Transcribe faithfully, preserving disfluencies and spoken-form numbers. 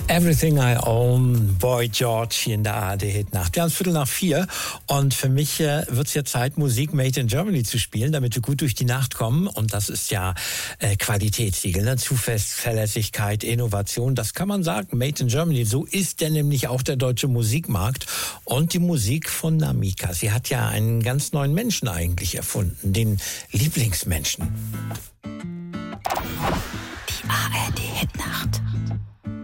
Everything I Own, Boy George hier in der A R D-Hitnacht. Wir haben es Viertel nach vier und für mich äh, wird es ja Zeit, Musik Made in Germany zu spielen, damit wir gut durch die Nacht kommen. Und das ist ja äh, Qualitätssiegel, ne? Zuverlässigkeit, Innovation, das kann man sagen. Made in Germany, so ist denn nämlich auch der deutsche Musikmarkt und die Musik von Namika. Sie hat ja einen ganz neuen Menschen eigentlich erfunden, den Lieblingsmenschen.